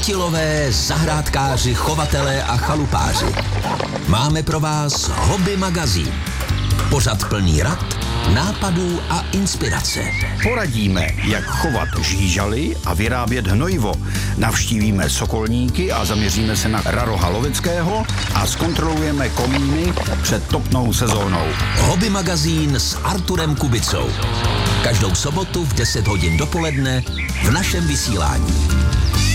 chytilové, zahrádkáři, chovatelé a chalupáři. Máme pro vás Hobby magazín. Pořad plný rad, nápadů a inspirace. Poradíme, jak chovat žížaly a vyrábět hnojivo. Navštívíme sokolníky a zaměříme se na raroha loveckého a zkontrolujeme komíny před topnou sezónou. Hobby magazín s Arturem Kubicou. Každou sobotu v 10 hodin dopoledne v našem vysílání.